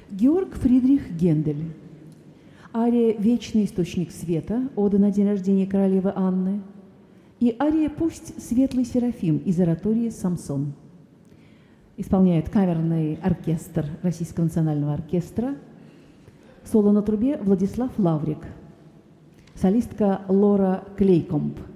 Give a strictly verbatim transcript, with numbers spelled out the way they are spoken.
Георг Фридрих Гендель. Ария «Вечный источник света», ода на день рождения королевы Анны. И ария «Пусть светлый Серафим» из оратории «Самсон». Исполняет камерный оркестр Российского национального оркестра. Соло на трубе Владислав Лаврик. Солистка Лора Клейкомб.